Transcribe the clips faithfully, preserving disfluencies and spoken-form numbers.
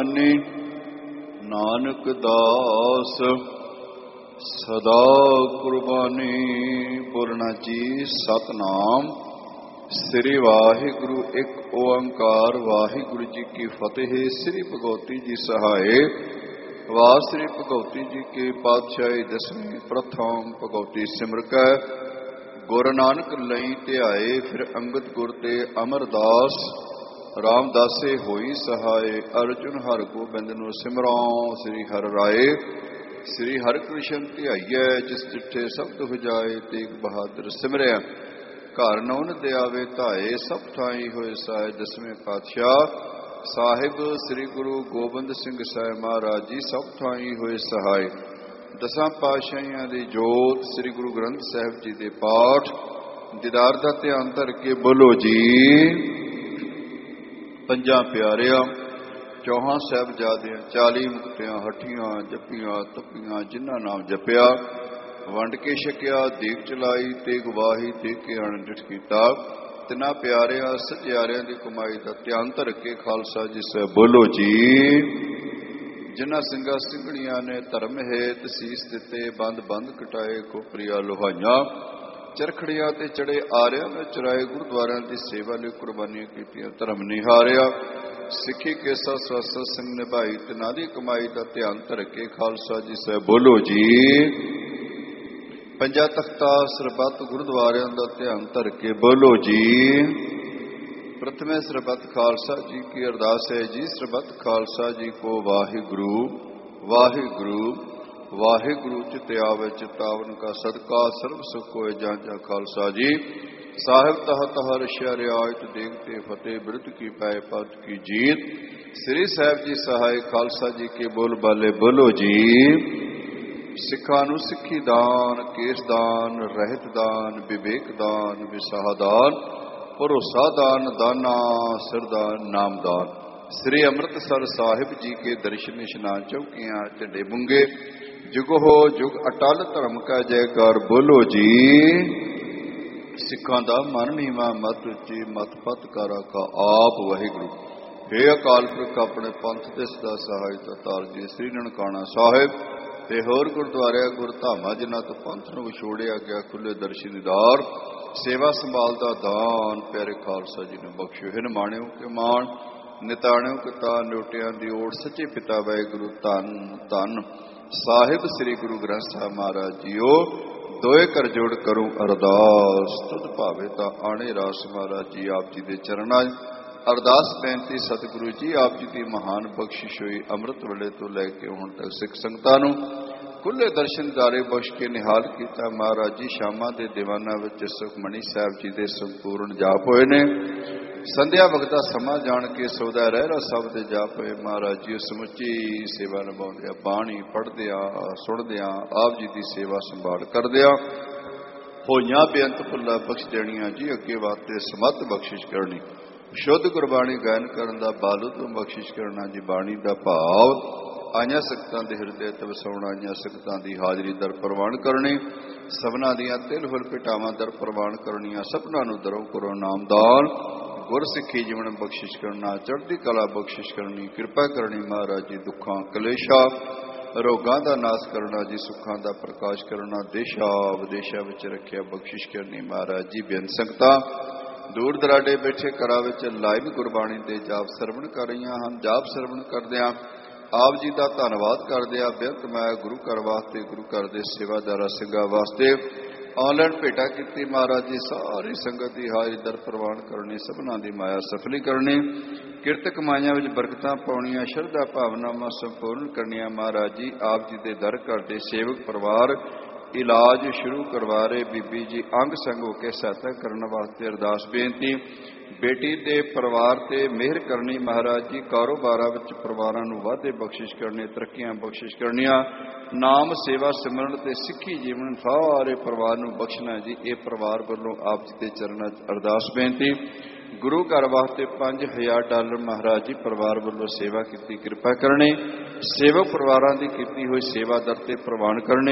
ਨਾਨਕ ਦਾਸ ਸਦਾ ਕੁਰਬਾਨੀ। ਬੋਲਣਾ ਜੀ ਸਤਿਨਾਮ ਸ੍ਰੀ ਵਾਹਿਗੁਰੂ ਇੱਕ ਓੰਕਾਰ। ਵਾਹਿਗੁਰੂ ਜੀ ਕੀ ਫਤਿਹ। ਸ੍ਰੀ ਭਗਵਤੀ ਜੀ ਸਹਾਏ। ਵਾਹ ਸ੍ਰੀ ਭਗਵਤੀ ਜੀ ਕੇ ਪਾਤਸ਼ਾਹੀ ਦਸਵੀਂ ਪ੍ਰਥਮ ਭਗਵਤੀ ਸਿਮਰਕੈ। ਗੁਰੂ ਨਾਨਕ ਲਈ ਧਿਆਏ ਫਿਰ ਅੰਗਦ ਗੁਰ ਤੇ ਅਮਰਦਾਸ। ਰਾਮਦਾਸੇ ਹੋਈ ਸਹਾਏ ਅਰਜੁਨ ਹਰਿ ਗੋਬਿੰਦ ਨੂੰ ਸਿਮਰਉ। ਸ੍ਰੀ ਹਰਿ ਰਾਏ ਸ੍ਰੀ ਹਰਿ ਕ੍ਰਿਸ਼ਨ ਧਿਆਈਐ ਜਿਸ ਜਿੱਠੇ ਸਬਦ ਹੁਜਾਏ। ਤੇਗ ਬਹਾਦਰ ਸਿਮਰਿਆ ਘਰ ਨੌਨ ਦਿਆਵੇ ਧਾਏ। ਸਭ ਥਾਈ ਹੋਏ ਸਾਏ ਦਸਵੇਂ ਪਾਤਸ਼ਾਹ ਸਾਹਿਬ ਸ੍ਰੀ ਗੁਰੂ ਗੋਬਿੰਦ ਸਿੰਘ ਸਾਹਿਬ ਮਹਾਰਾਜ ਜੀ ਸਭ ਥਾਈ ਹੋਏ ਸਹਾਏ। ਦਸਾਂ ਪਾਤਸ਼ਾਹੀਆਂ ਦੀ ਜੋਤ ਸ੍ਰੀ ਗੁਰੂ ਗ੍ਰੰਥ ਸਾਹਿਬ ਜੀ ਦੇ ਪਾਠ ਦੀਦਾਰ ਦਾ ਧਿਆਨ ਧਰ ਕੇ ਬੋਲੋ ਜੀ। ਪੰਜਾਂ ਪਿਆਰਿਆਂ ਚੌਹਾਂ ਸਾਹਿਬਜ਼ਾਦਿਆਂ ਚਾਲੀ ਮੁਕਤਿਆਂ ਹੱਠੀਆਂ ਜੱਪੀਆਂ ਤੱਪੀਆਂ ਜਿਨ੍ਹਾਂ ਨਾਮ ਜਪਿਆ ਵੰਡ ਕੇ ਛਕਿਆ ਦੀਪ ਚਲਾਈ ਤੇ ਗਵਾਹੀ ਦੇ ਕੇ ਅਣਡਿਠ ਕੀਤਾ। ਤਿੰਨਾਂ ਪਿਆਰਿਆਂ ਸੱਜਿਆਰਿਆਂ ਦੀ ਕਮਾਈ ਦਾ ਧਿਆਨ ਧਰ ਕੇ ਖਾਲਸਾ ਜੀ ਸਾਹਿਬ ਬੋਲੋ ਜੀ। ਜਿਨ੍ਹਾਂ ਸਿੰਘਾਂ ਸਿੰਘਣੀਆਂ ਨੇ ਧਰਮ ਹੇਤ ਸੀਸ ਦਿੱਤੇ ਬੰਦ ਬੰਦ ਕਟਾਏ ਖੋਪਰੀਆਂ ਲੋਹਾਈਆਂ ਚਰਖੜੀਆਂ ਤੇ ਚੜੇ ਆਰਿਆਂ ਨੇ ਚੁਰਾਏ ਗੁਰਦੁਆਰਿਆਂ ਦੀ ਸੇਵਾ ਲਈ ਕੁਰਬਾਨੀਆਂ ਕੀਤੀਆਂ ਧਰਮ ਨਿਹਾਰਿਆ ਸਿੱਖੀ ਕੇਸਾ ਸਵਾਸਾ ਸਿੰਘ ਨਿਭਾਈ ਤਿਨਾਂ ਦੀ ਕਮਾਈ ਦਾ ਧਿਆਨ ਧਰ ਕੇ ਖਾਲਸਾ ਜੀ ਸਾਹਿਬ ਬੋਲੋ ਜੀ। ਪੰਜਾਂ ਤਖਤਾਂ ਸਰਬੱਤ ਗੁਰਦੁਆਰਿਆਂ ਦਾ ਧਿਆਨ ਧਰ ਕੇ ਬੋਲੋ ਜੀ। ਪ੍ਰਥਮੇ ਸਰਬੱਤ ਖਾਲਸਾ ਜੀ ਕੀ ਅਰਦਾਸ ਹੈ ਜੀ। ਸਰਬੱਤ ਖਾਲਸਾ ਜੀ ਕੋ ਵਾਹਿਗੁਰੂ ਵਾਹਿਗੁਰੂ ਵਾਹਿਗੁਰੂ ਚਿਤ ਆਵੇ ਚਿਤਾਵਨ ਕਾ ਸਦਕਾ ਸਰਬ ਸੁਖ ਹੋਏ। ਜਾਂ ਜਾਂ ਖਾਲਸਾ ਜੀ ਸਾਹਿਬ ਤਹ ਤਹ ਰਸ਼ਿਆ ਰਿਆਇਤ ਦੇਗ ਤੇ ਫਤਿਹ ਬਿਰਧ ਕੀ ਪੈ ਪਦ ਕੀ ਜੀਤ। ਸ੍ਰੀ ਸਾਹਿਬ ਜੀ ਸਹਾਇ ਖਾਲਸਾ ਜੀ ਕੇ ਬੋਲ ਬਾਲੇ ਬੋਲੋ ਜੀ। ਸਿੱਖਾਂ ਨੂੰ ਸਿੱਖੀ ਦਾਨ ਕੇਸ ਦਾਨ ਰਹਿਤ ਦਾਨ ਵਿਵੇਕ ਦਾਨ ਵਿਸਾਹ ਦਾਨ ਭਰੋਸਾ ਦਾਨ ਦਾਨਾ ਸਿਰਦਾਨ ਨਾਮਦਾਨ। ਸ੍ਰੀ ਅੰਮ੍ਰਿਤਸਰ ਸਾਹਿਬ ਜੀ ਕੇ ਦਰਸ਼ਨ ਇਸ਼ਨਾਨ ਚੌਕੀਆਂ ਝੰਡੇ ਬੁੰਗੇ ਜੁਗ ਹੋ ਜੁਗ ਅਟਲ ਧਰਮ ਕਾ ਜੈਕਾਰ ਬੋਲੋ ਜੀ। ਸਿੱਖਾਂ ਦਾ ਮਨ ਨੀਵਾਂ ਮਤ ਉੱਚੀ ਮਤ ਪਤ ਕਰ ਆਖਾ ਆਪ ਵਾਹਿਗੁਰੂ। ਹੇ ਅਕਾਲ ਪੁਰਖ ਆਪਣੇ ਪੰਥ ਦੇ ਸਦਾ ਸਹਾਇਤਾ ਤਾਰ ਜੀ। ਸ੍ਰੀ ਨਨਕਾਣਾ ਸਾਹਿਬ ਤੇ ਹੋਰ ਗੁਰਦੁਆਰਿਆਂ ਗੁਰਧਾਮਾਂ ਜਿਨ੍ਹਾਂ ਤੋਂ ਪੰਥ ਨੂੰ ਵਿਛੋੜਿਆ ਗਿਆ ਖੁੱਲੇ ਦਰਸ਼ਨ ਦੀਦਾਰ ਸੇਵਾ ਸੰਭਾਲ ਦਾ ਦਾਨ ਪਿਆਰੇ ਖਾਲਸਾ ਜੀ ਨੇ ਬਖਸ਼ਿਓ। ਹਿਨ ਮਾਣਿਓ ਕਿ ਮਾਣ ਨਿਤਾਣਿਓ ਕਿਤਾ ਨੋਟਿਆਂ ਦੀ ਓੜ ਸੱਚੇ ਪਿਤਾ ਵਾਹਿਗੁਰੂ ਧੰਨ ਧੰਨ ਸਾਹਿਬ ਸ੍ਰੀ ਗੁਰੂ ਗ੍ਰੰਥ ਸਾਹਿਬ ਮਹਾਰਾਜ ਜੀਓ। ਦੋਏ ਕਰ ਜੋੜ ਕਰੂੰ ਅਰਦਾਸ ਤੁਧ ਭਾਵੇ ਤਾਂ ਆਣੇ ਰਾਸ। ਮਹਾਰਾਜ ਜੀ ਆਪ ਜੀ ਦੇ ਚਰਨਾਂ ਅਰਦਾਸ ਬੇਨਤੀ ਸਤਿਗੁਰੂ ਜੀ ਆਪ ਜੀ ਦੀ ਮਹਾਨ ਬਖਸ਼ਿਸ਼ ਹੋਈ ਅੰਮ੍ਰਿਤ ਵੇਲੇ ਤੋਂ ਲੈ ਕੇ ਹੁਣ ਤੱਕ ਸਿੱਖ ਸੰਗਤਾਂ ਨੂੰ ਖੁੱਲੇ ਦਰਸ਼ਨ ਦਾਰੇ ਬਖਸ਼ ਕੇ ਨਿਹਾਲ ਕੀਤਾ। ਮਹਾਰਾਜ ਜੀ ਸ਼ਾਮਾਂ ਦੇ ਦੀਵਾਨਾਂ ਵਿੱਚ ਸੁਖਮਣੀ ਸਾਹਿਬ ਜੀ ਦੇ ਸੰਪੂਰਨ ਜਾਪ ਹੋਏ ਨੇ। ਸੰਧਿਆ ਵਕਤ ਦਾ ਸਮਾਂ ਜਾਣ ਕੇ ਸੌਦਾ ਰਹਿਰਾ ਸਭ ਦੇ ਜਾਪ ਹੋਏ। ਮਹਾਰਾਜ ਜੀ ਸਮੁੱਚੀ ਸੇਵਾ ਨਿਭਾਉਂਦਿਆਂ ਬਾਣੀ ਪੜ੍ਹਦਿਆਂ ਸੁਣਦਿਆਂ ਆਪ ਜੀ ਦੀ ਸੇਵਾ ਸੰਭਾਲ ਕਰਦਿਆਂ ਹੋਈਆਂ ਬੇਅੰਤ ਭੁੱਲਾਂ ਬਖਸ਼ ਦੇਣੀਆਂ ਜੀ। ਅੱਗੇ ਵਾਸਤੇ ਸਮੱਤ ਬਖਸ਼ਿਸ਼ ਕਰਨੀ ਸ਼ੁੱਧ ਗੁਰਬਾਣੀ ਗਾਇਨ ਕਰਨ ਦਾ ਬਾਲੂ ਤੋਂ ਬਖਸ਼ਿਸ਼ ਕਰਨਾ ਜੀ। ਬਾਣੀ ਦਾ ਭਾਵ ਆਈਆਂ ਸਖਤਾਂ ਦੇ ਹਿਰਦੇ ਤੇ ਵਸਾਉਣਾ ਆਈਆਂ ਸਖਤਾਂ ਦੀ ਹਾਜ਼ਰੀ ਦਰ ਪ੍ਰਵਾਨ ਕਰਨੀ ਸਭਨਾਂ ਦੀਆਂ ਤਿਲ ਹੁਲ ਪਿਟਾਵਾਂ ਦਰ ਪ੍ਰਵਾਨ ਕਰਨੀਆਂ ਸਭਨਾਂ ਨੂੰ ਦਰੋਂ ਕਰੋ ਨਾਮਦਾਨ ਗੁਰ ਸਿੱਖੀ ਜੀਵਨ ਬਖਸ਼ਿਸ਼ ਕਰਨਾ ਚੜ੍ਹਦੀ ਕਲਾ ਬਖਸ਼ਿਸ਼ ਕਰਨੀ ਕਿਰਪਾ ਕਰਨੀ। ਮਹਾਰਾਜ ਜੀ ਦੁੱਖਾਂ ਕਲੇਸ਼ਾਂ ਰੋਗਾਂ ਦਾ ਨਾਸ਼ ਕਰਨਾ ਜੀ ਸੁੱਖਾਂ ਦਾ ਪ੍ਰਕਾਸ਼ ਕਰਨਾ ਦੇਸ਼ਾਂ ਵਿਦੇਸ਼ਾਂ ਵਿੱਚ ਰੱਖਿਆ ਬਖਸ਼ਿਸ਼ ਕਰਨੀ। ਮਹਾਰਾਜ ਜੀ ਬੇਅੰਤ ਸੰਗਤਾਂ ਦੂਰ ਦਰਾਡੇ ਬੈਠੇ ਘਰਾਂ ਵਿੱਚ ਲਾਈਵ ਗੁਰਬਾਣੀ ਦੇ ਜਾਪ ਸਰਵਣ ਕਰ ਰਹੀਆਂ ਹਨ। ਜਾਪ ਸਰਵਣ ਕਰਦਿਆਂ ਆਪ ਜੀ ਦਾ ਧੰਨਵਾਦ ਕਰਦੇ ਆ। ਬੇਅੰਤ ਮਾਇਆ ਗੁਰੂ ਘਰ ਵਾਸਤੇ ਗੁਰੂ ਘਰ ਦੇ ਸੇਵਾਦਾਰਾਂ ਸਿੰਘਾਂ ਵਾਸਤੇ ਆਨਲਾਈਨ ਭੇਟਾ ਕੀਤੀ। ਮਹਾਰਾਜ ਜੀ ਸਾਰੀ ਸੰਗਤ ਦੀ ਹਾਜ਼ਰੀ ਦਰ ਪ੍ਰਵਾਨ ਕਰਨੀ ਸਭਨਾਂ ਦੀ ਮਾਇਆ ਸਫਲੀ ਕਰਨੀ ਕਿਰਤ ਕਮਾਈਆਂ ਵਿੱਚ ਬਰਕਤਾਂ ਪਾਉਣੀਆਂ ਸ਼ਰਧਾ ਭਾਵਨਾਵਾਂ ਸੰਪੂਰਨ ਕਰਨੀਆਂ। ਮਹਾਰਾਜ ਜੀ ਆਪ ਜੀ ਦੇ ਦਰ ਘਰ ਦੇ ਸੇਵਕ ਪਰਿਵਾਰ ਇਲਾਜ ਸ਼ੁਰੂ ਕਰਵਾ ਰਹੇ ਬੀਬੀ ਜੀ ਅੰਗ ਸੰਗ ਹੋ ਕੇ ਸਹਾਇਤਾ ਕਰਨ ਵਾਸਤੇ ਅਰਦਾਸ ਬੇਨਤੀ। ਬੇਟੀ ਦੇ ਪਰਿਵਾਰ ਤੇ ਮਿਹਰ ਕਰਨੀ। ਮਹਾਰਾਜ ਜੀ ਕਾਰੋਬਾਰਾਂ ਵਿੱਚ ਪਰਿਵਾਰਾਂ ਨੂੰ ਵਾਧੇ ਬਖਸ਼ਿਸ਼ ਕਰਨੇ ਤਰੱਕੀਆਂ ਬਖਸ਼ਿਸ਼ ਕਰਨੀਆਂ ਨਾਮ ਸੇਵਾ ਸਿਮਰਨ ਤੇ ਸਿੱਖੀ ਜੀਵਨ ਸਾਰੇ ਪਰਿਵਾਰ ਨੂੰ ਬਖਸ਼ਣਾ ਜੀ। ਇਹ ਪਰਿਵਾਰ ਵੱਲੋਂ ਆਪ ਜੀ ਦੇ ਚਰਨਾਂ 'ਚ ਅਰਦਾਸ ਬੇਨਤੀ। ਗੁਰੂ ਘਰ ਵਾਸਤੇ ਪੰਜ ਹਜ਼ਾਰ ਡਾਲਰ ਮਹਾਰਾਜ ਜੀ ਪਰਿਵਾਰ ਵੱਲੋਂ ਸੇਵਾ ਕੀਤੀ ਕਿਰਪਾ ਕਰਨੀ। ਸੇਵਕ ਪਰਿਵਾਰਾਂ ਦੀ ਕੀਤੀ ਹੋਈ ਸੇਵਾ ਦਰ ਤੇ ਪ੍ਰਵਾਨ ਕਰਨੀ।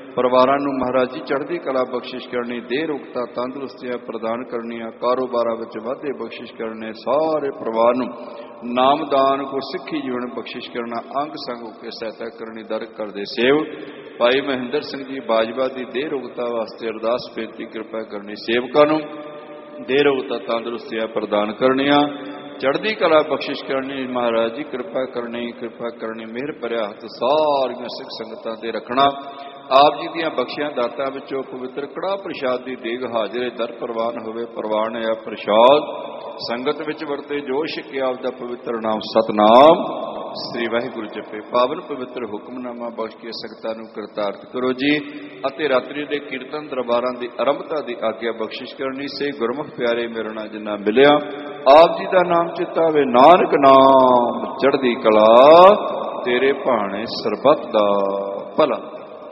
ਪਰਿਵਾਰਾਂ ਨੂੰ ਮਹਾਰਾਜ ਜੀ ਚੜ੍ਹਦੀ ਕਲਾ ਬਖਸ਼ਿਸ਼ ਕਰਨੀ, ਦੇਹ ਰੁਕਤਾ ਤੰਦਰੁਸਤੀਆਂ ਪ੍ਰਦਾਨ ਕਰਨੀਆਂ, ਕਾਰੋਬਾਰਾਂ ਵਿੱਚ ਵਾਧੇ ਬਖਸ਼ਿਸ਼ ਕਰਨੇ, ਸਾਰੇ ਪਰਿਵਾਰ ਨੂੰ ਨਾਮਦਾਨ ਗੁਰਸਿੱਖੀ ਜੀਵਨ ਬਖਸ਼ਿਸ਼ ਕਰਨਾ, ਅੰਗ ਸੰਗ ਹੋ ਕੇ ਸਹਾਇਤਾ ਕਰਨੀ। ਦਰ ਕਰਦੇ ਸੇਵ ਭਾਈ ਮਹਿੰਦਰ ਸਿੰਘ ਜੀ ਬਾਜਵਾ ਦੀ ਦੇਹ ਰੁਕਤਾ ਵਾਸਤੇ ਅਰਦਾਸ ਬੇਨਤੀ ਕਿਰਪਾ ਕਰਨੀ। ਸੇਵਕਾਂ ਨੂੰ ਦੇਹ ਰੁਕਤਾ ਤੰਦਰੁਸਤੀਆਂ ਪ੍ਰਦਾਨ ਕਰਨੀਆਂ, ਚੜ੍ਹਦੀ ਕਲਾ ਬਖਸ਼ਿਸ਼ ਕਰਨੀ। ਮਹਾਰਾਜ ਜੀ ਕਿਰਪਾ ਕਰਨੀ, ਕਿਰਪਾ ਕਰਨੀ। ਮਿਹਰ ਭਰਿਆ ਹੱਥ ਸਾਰੀਆਂ ਸਿੱਖ ਸੰਗਤਾਂ ਤੇ ਰੱਖਣਾ। ਆਪ ਜੀ ਦੀਆਂ ਬਖਸ਼ੀਆਂ ਦਾਤਾਂ ਵਿੱਚੋਂ ਪਵਿੱਤਰ ਕੜਾਹ ਪ੍ਰਸ਼ਾਦ ਦੀ ਦੇਗ ਹਾਜ਼ਰੇ ਦਰ ਪ੍ਰਵਾਨ ਹੋਵੇ। ਪ੍ਰਵਾਨ ਹੈ ਪ੍ਰਸ਼ਾਦ ਸੰਗਤ ਵਿੱਚ ਵਰਤੇ ਜੋ ਛਕਿਆ ਆਪ ਦਾ ਪਵਿੱਤਰ ਨਾਮ ਸਤਨਾਮ ਸ੍ਰੀ ਵਾਹਿਗੁਰੂ ਜਪੇ। ਪਾਵਨ ਪਵਿੱਤਰ ਹੁਕਮਨਾਮਾ ਬਖਸ਼ ਕੇ ਸੰਗਤਾਂ ਨੂੰ ਕਰਤਾਰਥ ਕਰੋ ਜੀ। ਅਤੇ ਰਾਤਰੀ ਦੇ ਕੀਰਤਨ ਦਰਬਾਰਾਂ ਦੀ ਆਰੰਭਤਾ ਦੀ ਆਗਿਆ ਬਖਸ਼ਿਸ਼ ਕਰਨੀ। ਸੇ ਗੁਰਮੁਖ ਪਿਆਰੇ ਮੇਰੇ ਨਾਲ ਜਿੰਨਾ ਮਿਲਿਆ ਆਪ ਜੀ ਦਾ ਨਾਮ ਚਿਤਾਵੇ। ਨਾਨਕ ਨਾਮ ਚੜ੍ਹਦੀ ਕਲਾ ਤੇਰੇ ਭਾਣੇ ਸਰਬੱਤ ਦਾ ਭਲਾ।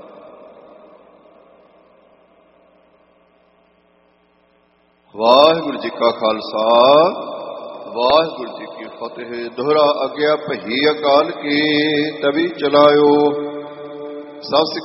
ਵਾਹਿਗੁਰੂ ਜੀ ਕਾ ਖਾਲਸਾ, ਵਾਹਿਗੁਰੂ ਜੀ ਕੀ ਫਤਿਹ। ਦੋਹਰਾ ਆਗਿਆ ਭਈ ਅਕਾਲ ਕੀ ਤਵੀ ਚਲਾਇਓ। ਸਭ